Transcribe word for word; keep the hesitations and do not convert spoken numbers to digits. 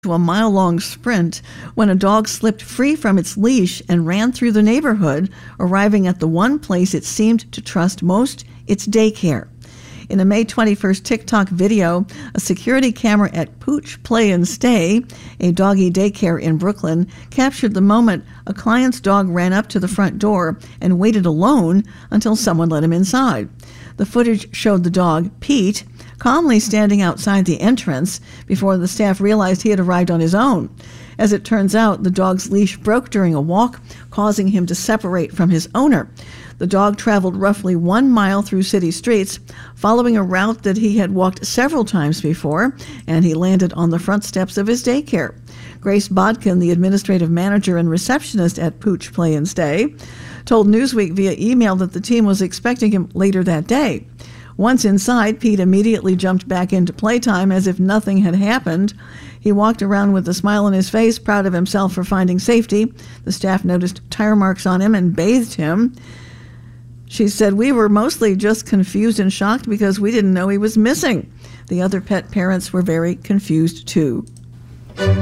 to a mile-long sprint when a dog slipped free from its leash and ran through the neighborhood, arriving at the one place it seemed to trust most, its daycare. In a May twenty-first TikTok video, a security camera at Pooch Play and Stay, a doggy daycare in Brooklyn, captured the moment a client's dog ran up to the front door and waited alone until someone let him inside. The footage showed the dog, Pete, calmly standing outside the entrance before the staff realized he had arrived on his own. As it turns out, the dog's leash broke during a walk, causing him to separate from his owner. The dog traveled roughly one mile through city streets, following a route that he had walked several times before, and he landed on the front steps of his daycare. Grace Bodkin, the administrative manager and receptionist at Pooch Play and Stay, told Newsweek via email that the team was expecting him later that day. Once inside, Pete immediately jumped back into playtime as if nothing had happened. He walked around with a smile on his face, proud of himself for finding safety. The staff noticed tire marks on him and bathed him. She said, "We were mostly just confused and shocked because we didn't know he was missing." The other pet parents were very confused too.